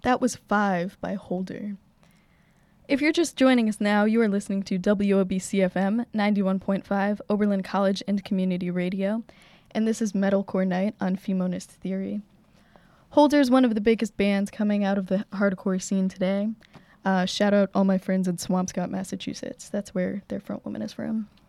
That was 5 by Holder. If you're just joining us now, you are listening to WOBC-FM 91.5, Oberlin College and Community Radio, and this is Metalcore Night on Femonist Theory. Holder is one of the biggest bands coming out of the hardcore scene today. Shout out all my friends in Swampscott, Massachusetts. That's where their frontwoman is from.